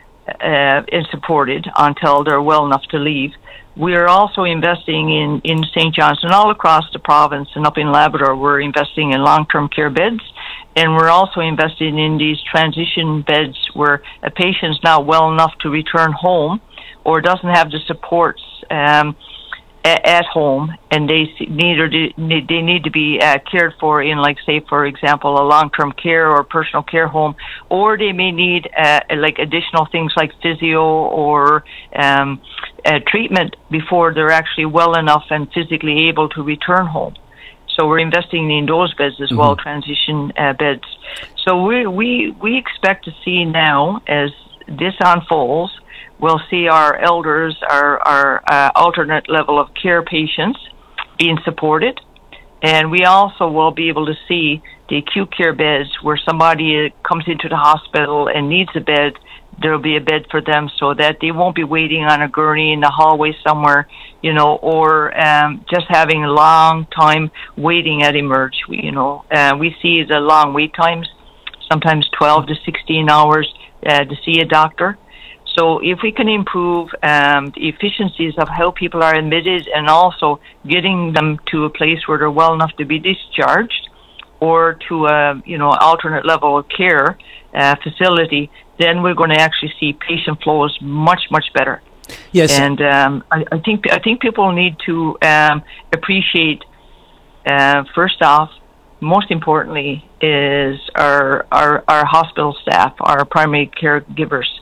uh, and supported until they're well enough to leave. We are also investing in, in Saint John's, and all across the province and up in Labrador, we're investing in long-term care beds, and we're also investing in these transition beds where a patient's not well enough to return home or doesn't have the supports um, a- at home, and they need, or need they need to be uh, cared for in, like, say, for example, a long-term care or personal care home, or they may need uh, like additional things like physio or um, uh, treatment before they're actually well enough and physically able to return home. So we're investing in those beds as mm-hmm. well, transition uh, beds. So we we we expect to see now, as this unfolds, we'll see our elders, our, our uh, alternate level of care patients being supported. And we also will be able to see the acute care beds where somebody comes into the hospital and needs a bed. There will be a bed for them so that they won't be waiting on a gurney in the hallway somewhere, you know, or um, just having a long time waiting at Emerge. We, you know, uh, we see the long wait times, sometimes twelve to sixteen hours uh, to see a doctor. So if we can improve um, the efficiencies of how people are admitted, and also getting them to a place where they're well enough to be discharged, or to a, you know, alternate level of care uh, facility, then we're going to actually see patient flows much, much better. Yes, and um, I, I think I think people need to um, appreciate. Uh, first off, most importantly, is our our our hospital staff, our primary caregivers.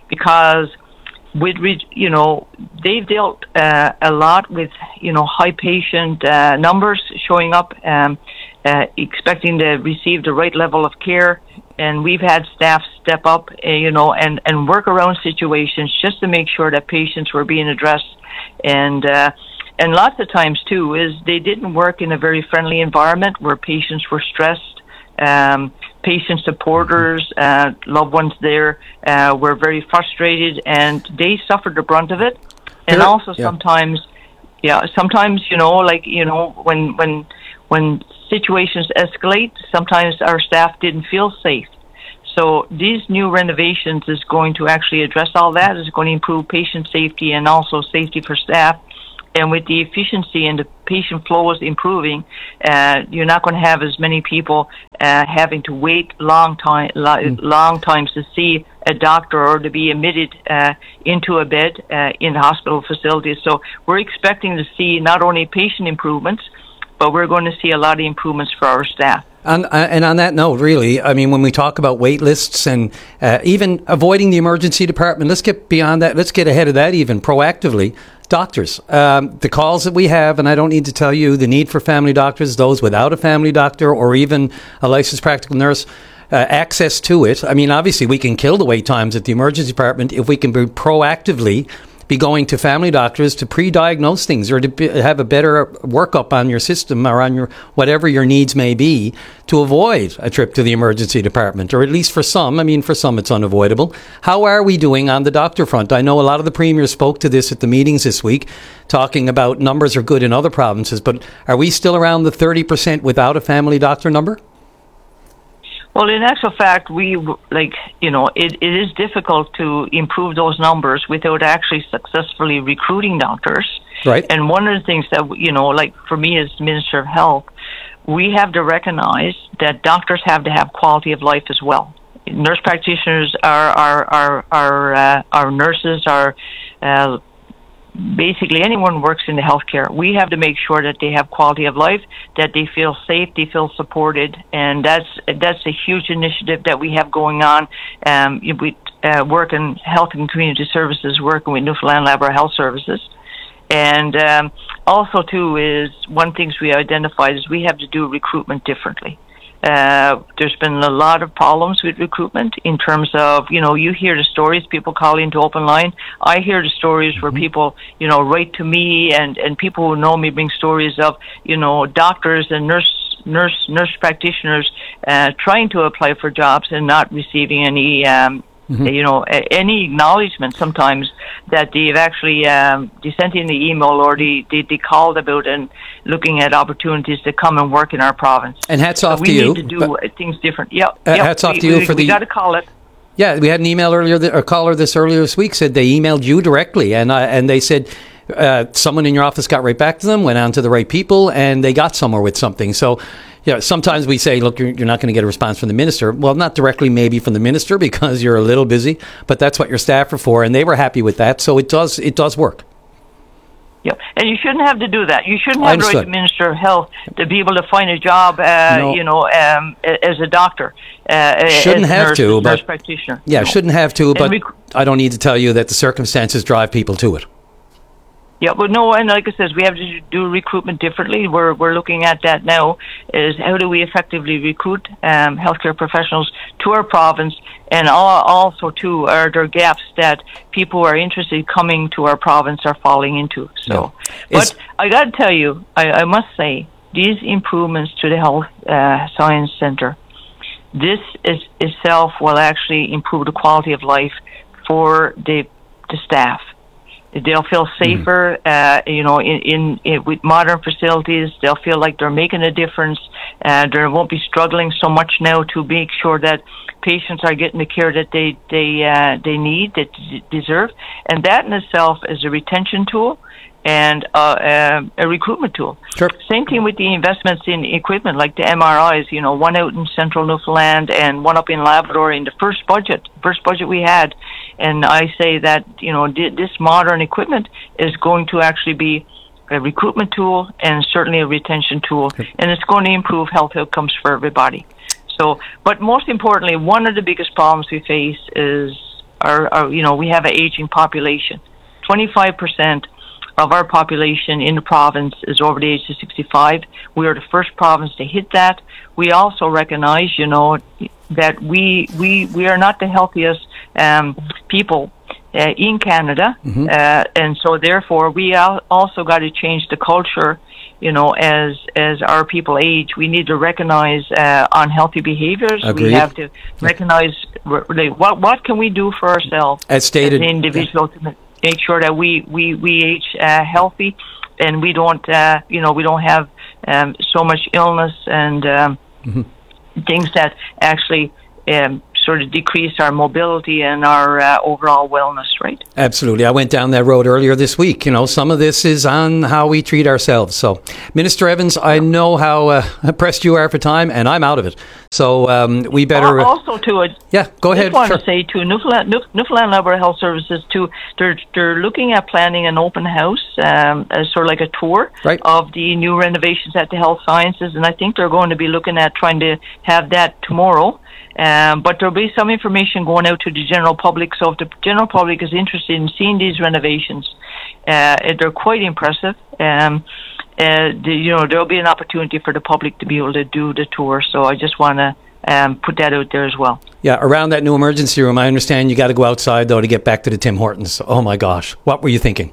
because with you know they've dealt uh, a lot with you know high patient uh, numbers showing up, um, uh, expecting to receive the right level of care, and we've had staff step up, uh, you know, and and work around situations just to make sure that patients were being addressed, and uh, and lots of times too is they didn't work in a very friendly environment where patients were stressed. Um, patient supporters, uh, loved ones there uh, were very frustrated, and they suffered the brunt of it. And Here- also yeah. sometimes, yeah, sometimes you know, like you know, when when when situations escalate, sometimes our staff didn't feel safe. So these new renovations is going to actually address all that. It's going to improve patient safety and also safety for staff. And with the efficiency and the patient flows improving, uh, you're not going to have as many people uh, having to wait long time, lo- long times to see a doctor or to be admitted uh, into a bed uh, in the hospital facilities. So we're expecting to see not only patient improvements, but we're going to see a lot of improvements for our staff. And, and on that note, really, I mean, when we talk about wait lists and uh, even avoiding the emergency department, let's get beyond that. Let's get ahead of that even proactively. Doctors, um, the calls that we have, and I don't need to tell you, the need for family doctors, those without a family doctor or even a licensed practical nurse, uh, access to it. I mean, obviously, we can kill the wait times at the emergency department if we can be proactively be going to family doctors to pre-diagnose things or to be, have a better workup on your system or on your whatever your needs may be to avoid a trip to the emergency department, or at least for some. I mean, for some it's unavoidable. How are we doing on the doctor front? I know a lot of the premiers spoke to this at the meetings this week, talking about numbers are good in other provinces, but are we still around the thirty percent without a family doctor number? Well, in actual fact, we, like, you know, it, it is difficult to improve those numbers without actually successfully recruiting doctors. Right. And one of the things that, you know, like for me as Minister of Health, we have to recognize that doctors have to have quality of life as well. Nurse practitioners are, are, are, are, uh, our nurses are, uh, basically anyone who works in the healthcare, we have to make sure that they have quality of life, that they feel safe, they feel supported, and that's that's a huge initiative that we have going on. Um, we uh, work in health and community services, working with Newfoundland Labrador Health Services, and um, also too is one thing we identified is we have to do recruitment differently. Uh, there's been a lot of problems with recruitment in terms of, you know, you hear the stories, people call into open line. I hear the stories mm-hmm. where people, you know, write to me, and, and people who know me bring stories of, you know, doctors and nurse, nurse, nurse practitioners uh, trying to apply for jobs and not receiving any, um, mm-hmm. you know, any acknowledgement sometimes that they've actually um, they sent in the email or they, they, they called about and looking at opportunities to come and work in our province. And hats off so to you. We need to do uh, things different. Yep. Uh, yep. hats off we, to you we, for we the... We got to call it. Yeah, we had an email earlier, th- a caller this earlier this week said they emailed you directly, and uh, and they said uh, someone in your office got right back to them, went on to the right people, and they got somewhere with something. So, you know, sometimes we say, look, you're, you're not going to get a response from the minister. Well, not directly maybe from the minister because you're a little busy, but that's what your staff are for, and they were happy with that. So it does it does work. Yeah, and you shouldn't have to do that. You shouldn't have to write the Minister of Health to be able to find a job, uh, No. you know, um, as a doctor. Uh, Shouldn't as a have nurse, to, nurse but practitioner. yeah, No. shouldn't have to, And but we- I don't need to tell you that the circumstances drive people to it. Yeah, but no, and like I said, we have to do recruitment differently. We're we're looking at that now. Is how do we effectively recruit um, healthcare professionals to our province, and all, also too are there gaps that people who are interested in coming to our province are falling into. So, but I got to tell you, I, I must say these improvements to the Health uh, Science Centre, this is itself will actually improve the quality of life for the the staff. They'll feel safer, uh, you know, in, in, in with modern facilities. They'll feel like they're making a difference. Uh, they won't be struggling so much now to make sure that patients are getting the care that they they uh, they need, that d- deserve, and that in itself is a retention tool and uh, uh, a recruitment tool. Sure. Same thing with the investments in equipment like the M R Is. You know, one out in central Newfoundland and one up in Labrador in the first budget, first budget we had. And I say that, you know, this modern equipment is going to actually be a recruitment tool and certainly a retention tool, and it's going to improve health outcomes for everybody. So, but most importantly, one of the biggest problems we face is our, our you know, we have an aging population. twenty-five percent of our population in the province is over the age of sixty-five. We are the first province to hit that. We also recognize, you know, that we we we are not the healthiest um, people uh, in Canada, Mm-hmm. uh, and so therefore we al- also got to change the culture. You know, as as our people age, we need to recognize uh, unhealthy behaviors. Agreed. We have to recognize really, what what can we do for ourselves As stated, as an individual to make sure that we we we age uh, healthy, and we don't uh, you know we don't have um, so much illness and um, Mm-hmm. things that actually um, sort of decrease our mobility and our uh, overall wellness, right? Absolutely. I went down that road earlier this week. You know, some of this is on how we treat ourselves. So, Minister Evans, I know how uh, pressed you are for time, and I'm out of it. So um, we better... Al- Also, too, I yeah, go ahead. just want Sure. to say, too, Newfoundland, Newf- Newfoundland Labrador Health Services, too, they're, they're looking at planning an open house, um, as sort of like a tour Right. of the new renovations at the Health Sciences, and I think they're going to be looking at trying to have that tomorrow. Um, but there'll be some information going out to the general public. So if the general public is interested in seeing these renovations, uh, they're quite impressive. Um, uh, the, you know, there'll be an opportunity for the public to be able to do the tour. So I just want to um, put that out there as well. Yeah, around that new emergency room, I understand you got to go outside, though, to get back to the Tim Hortons. Oh, my gosh. What were you thinking?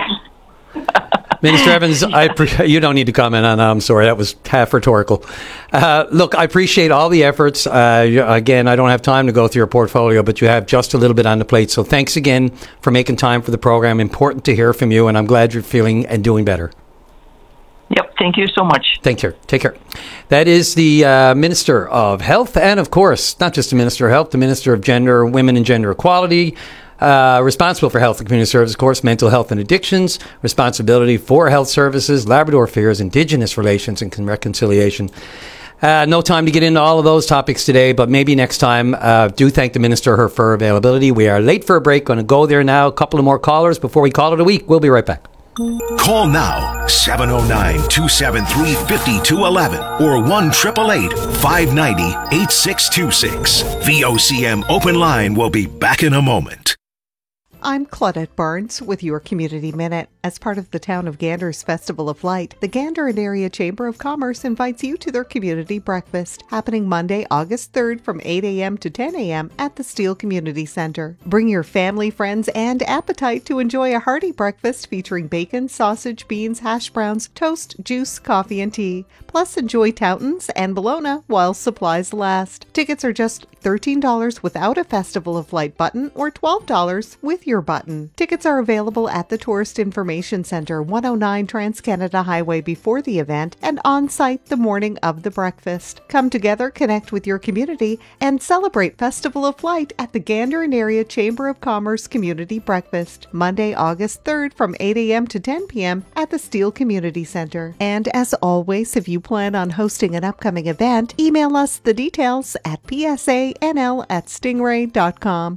Minister Evans, I pre- you don't need to comment on that. I'm sorry. That was half rhetorical. Uh, look, I appreciate all the efforts. Uh, again, I don't have time to go through your portfolio, but you have just a little bit on the plate. So thanks again for making time for the program. Important to hear from you, and I'm glad you're feeling and doing better. Yep, thank you so much. Thank you. Take care. That is the uh, Minister of Health, and of course, not just the Minister of Health, the Minister of Gender, Women and Gender Equality, uh, responsible for health and community services, of course, mental health and addictions, responsibility for health services, Labrador Affairs, Indigenous relations and reconciliation. Uh, no time to get into all of those topics today, but maybe next time. Uh, do thank the Minister her for availability. We are late for a break. Going to go there now. A couple of more callers before we call it a week. We'll be right back. Call now, seven oh nine, two seven three, five two one one or one eight eight eight, five nine zero, eight six two six. V O C M Open Line will be back in a moment. I'm Claudette Barnes with your Community Minute. As part of the Town of Gander's Festival of Light, the Gander and Area Chamber of Commerce invites you to their community breakfast, happening Monday, August third from eight a.m. to ten a.m. at the Steele Community Center. Bring your family, friends, and appetite to enjoy a hearty breakfast featuring bacon, sausage, beans, hash browns, toast, juice, coffee, and tea. Plus, enjoy Toutons and Bologna while supplies last. Tickets are just thirteen dollars without a Festival of Light button or twelve dollars with your button. Tickets are available at the Tourist Information Center, one oh nine Trans-Canada Highway before the event and on-site the morning of the breakfast. Come together, connect with your community, and celebrate Festival of Light at the Gander and Area Chamber of Commerce Community Breakfast, Monday, August third from eight a.m. to ten p.m. at the Steele Community Center. And as always, if you plan on hosting an upcoming event, email us the details at p s a n l at stingray dot com.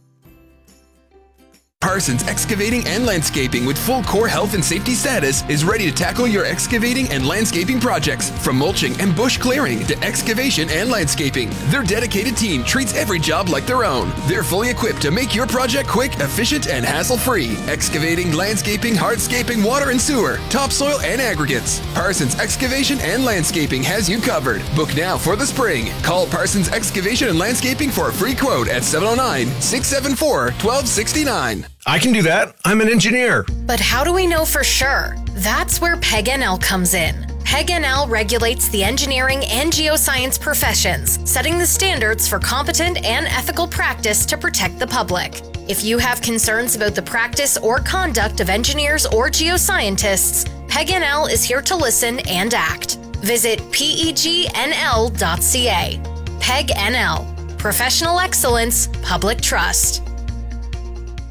Parsons Excavating and Landscaping with full core health and safety status is ready to tackle your excavating and landscaping projects. From mulching and bush clearing to excavation and landscaping, their dedicated team treats every job like their own. They're fully equipped to make your project quick, efficient, and hassle-free. Excavating, landscaping, hardscaping, water and sewer, topsoil, and aggregates. Parsons Excavation and Landscaping has you covered. Book now for the spring. Call Parsons Excavation and Landscaping for a free quote at seven oh nine, six seven four, one two six nine. I can do that. I'm an engineer. But how do we know for sure? That's where P E G N L comes in. P E G N L regulates the engineering and geoscience professions, setting the standards for competent and ethical practice to protect the public. If you have concerns about the practice or conduct of engineers or geoscientists, P E G N L is here to listen and act. Visit P E G N L dot C A. P E G N L. Professional excellence, public trust.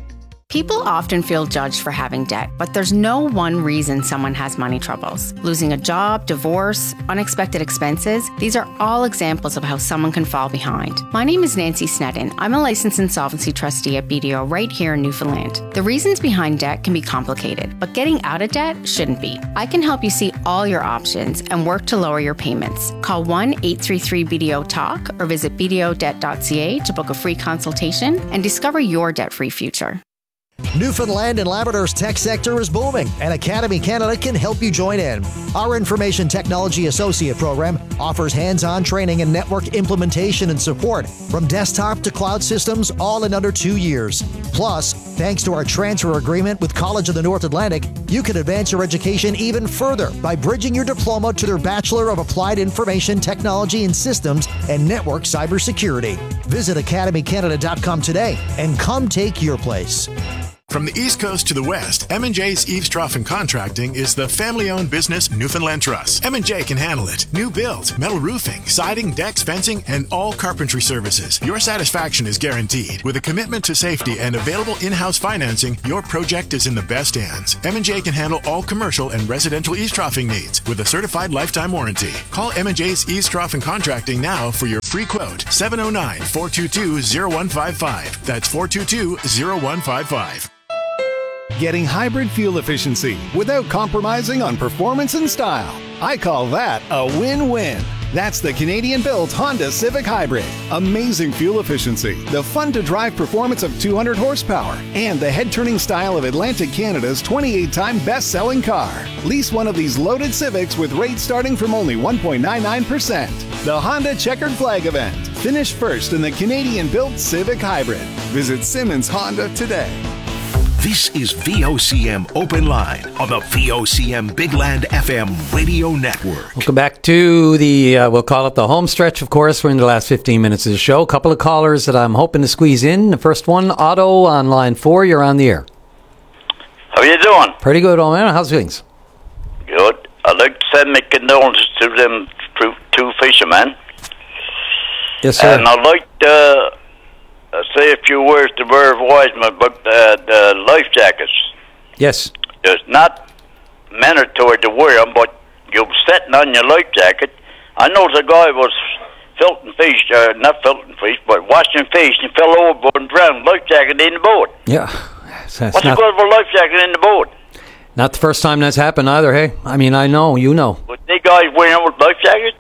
People often feel judged for having debt, but there's no one reason someone has money troubles. Losing a job, divorce, unexpected expenses, these are all examples of how someone can fall behind. My name is Nancy Sneddon. I'm a licensed insolvency trustee at B D O right here in Newfoundland. The reasons behind debt can be complicated, but getting out of debt shouldn't be. I can help you see all your options and work to lower your payments. Call one eight three three B D O talk or visit b d o debt dot c a to book a free consultation and discover your debt-free future. Newfoundland and Labrador's tech sector is booming, and Academy Canada can help you join in. Our Information Technology Associate program offers hands-on training and network implementation and support from desktop to cloud systems, all in under two years. Plus, thanks to our transfer agreement with College of the North Atlantic, you can advance your education even further by bridging your diploma to their Bachelor of Applied Information Technology and Systems and Network Cybersecurity. Visit academy canada dot com today and come take your place. From the East Coast to the West, M and J's Eaves Trough and Contracting is the family-owned business Newfoundland Trust. M and J can handle it. New build, metal roofing, siding, decks, fencing, and all carpentry services. Your satisfaction is guaranteed. With a commitment to safety and available in-house financing, your project is in the best hands. M and J can handle all commercial and residential eaves troughing needs with a certified lifetime warranty. Call M and J's Eaves Trough and Contracting now for your free quote. seven oh nine, four two two, oh one five five. That's four two two, oh one five five. Getting hybrid fuel efficiency without compromising on performance and style. I call that a win-win. That's the Canadian-built Honda Civic Hybrid. Amazing fuel efficiency, the fun-to-drive performance of two hundred horsepower, and the head-turning style of Atlantic Canada's twenty-eight time best-selling car. Lease one of these loaded Civics with rates starting from only one point nine nine percent. The Honda Checkered Flag event. Finish first in the Canadian-built Civic Hybrid. Visit Simmons Honda today. This is V O C M Open Line on the V O C M Big Land F M radio network. Welcome back to the, uh, we'll call it the home stretch, of course. We're in the last fifteen minutes of the show. A couple of callers that I'm hoping to squeeze in. The first one, Otto on line four. You're on the air. How you doing? Pretty good, old man. How's things? Good. I'd like to send my condolences to them two, two fishermen. Yes, sir. And I'd like to uh, say a few words to Merv Wiseman about uh, the life jackets. Yes. It's not mandatory to wear them, but you're sitting on your life jacket. I know the guy was filtering fish, uh, not filtering fish, but washing fish and fell overboard and drowned. Life jacket in the boat. Yeah. That's What's not, the good of a life jacket in the boat? Not the first time that's happened either, hey? I mean, I know, you know. But they guys wearing with life jackets?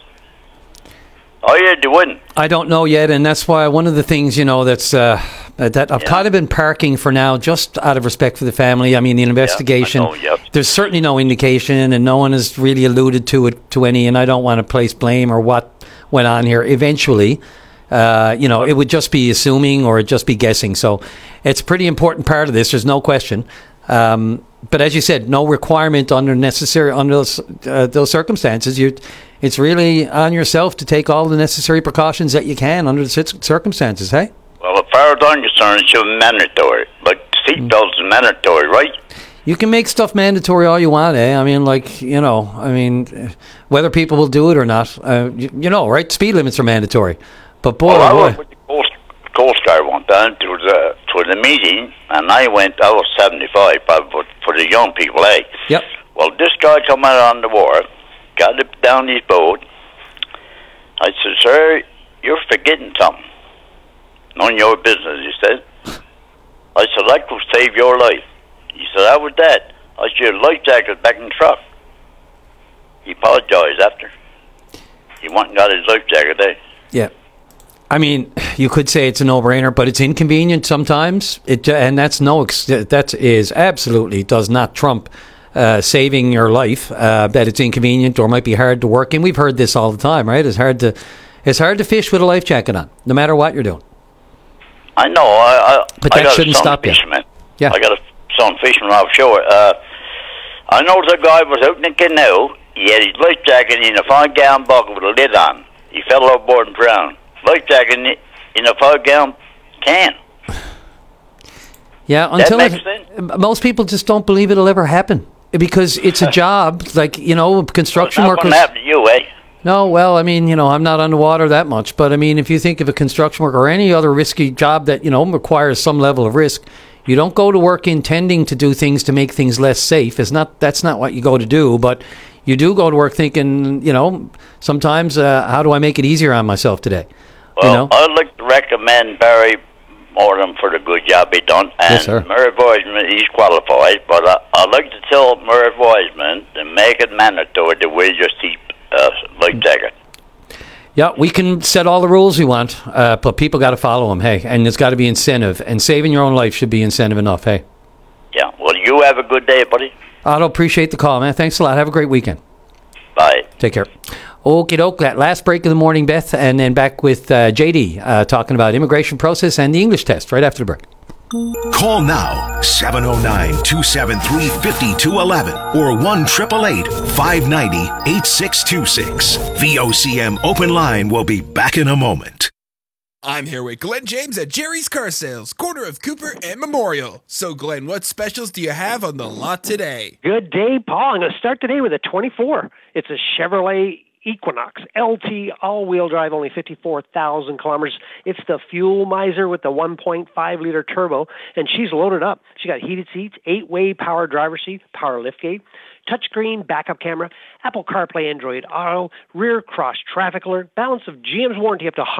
Oh, yeah, they wouldn't. I don't know yet, and that's why one of the things, you know, that's uh, that I've yeah. kind of been parking for now, just out of respect for the family. I mean, the investigation, yeah, I know, yep. There's certainly no indication, and no one has really alluded to it, to any, and I don't want to place blame or what went on here. Eventually, uh, you know, it would just be assuming or it'd just be guessing. So it's a pretty important part of this, there's no question. Um, but as you said, no requirement under necessary under those, uh, those circumstances. You, it's really on yourself to take all the necessary precautions that you can under the circumstances. Hey. Well, as far as I'm concerned, it should be mandatory. Like seatbelts is mandatory, right? You can make stuff mandatory all you want, eh? I mean, like you know, I mean, whether people will do it or not, uh, you, you know, right? Speed limits are mandatory, but boy, well, I boy. went with the Coast, Coast Guard one time to the to the meeting, and I went. I was seventy-five, but for the young people, eh? Yep. Well, this guy come out on the wharf, got it down his boat. I said, "Sir, you're forgetting something. None of your business," he said. I said, "I could save your life." He said, "How was that?" I said, "Your life jacket back in the truck." He apologized after. He went and got his life jacket there. Yeah. I mean, you could say it's a no-brainer, but it's inconvenient sometimes. It and that's no that is absolutely does not trump uh, saving your life. Uh, that it's inconvenient or might be hard to work in. We've heard this all the time, right? It's hard to it's hard to fish with a life jacket on, no matter what you're doing. I know. I, I, but I that got shouldn't a son stop you. Fisherman. Yeah. I got a son fisherman offshore. Uh, I know the guy was out in the canoe. He had his life jacket in a five-gallon bucket with a lid on. He fell overboard and drowned. Life jacket in, in a five-gallon can. Yeah, until that it, makes sense. most people just don't believe it'll ever happen because it's a job, like you know, construction well, it's workers. Not gonna happen to you, eh? No, well, I mean, you know, I'm not underwater that much, but I mean, if you think of a construction worker or any other risky job that you know requires some level of risk, You don't go to work intending to do things to make things less safe. It's not, that's not what you go to do, but you do go to work thinking, you know, sometimes, uh, how do I make it easier on myself today? Well, you know? I'd like to recommend Barry Morton for the good job he done. And Yes, sir. Murray Wiseman, he's qualified, but I, I'd like to tell Murray Wiseman to make it mandatory to wear your seat uh, life jacket. Yeah, we can set all the rules we want, uh, but people got to follow them, hey, and there's got to be incentive, and saving your own life should be incentive enough, hey. Yeah, well, you have a good day, buddy. Otto, appreciate the call, man. Thanks a lot. Have a great weekend. Bye. Take care. Okie doke, that last break of the morning, Beth, and then back with uh, J D uh, talking about immigration process and the English test right after the break. Call now, seven oh nine, two seven three, five two one one or one eight eight eight, five nine zero, eight six two six. V O C M Open Line will be back in a moment. I'm here with Glenn James at Jerry's Car Sales, corner of Cooper and Memorial. So, Glenn, what specials do you have on the lot today? Good day, Paul. I'm going to start today with a twenty-four. It's a Chevrolet Equinox L T all-wheel drive, only fifty-four thousand kilometers. It's the fuel miser with the one point five liter turbo, and she's loaded up. She got heated seats, eight-way power driver seat, power liftgate, touchscreen, backup camera, Apple CarPlay, Android Auto, rear cross traffic alert, balance of G M's warranty up to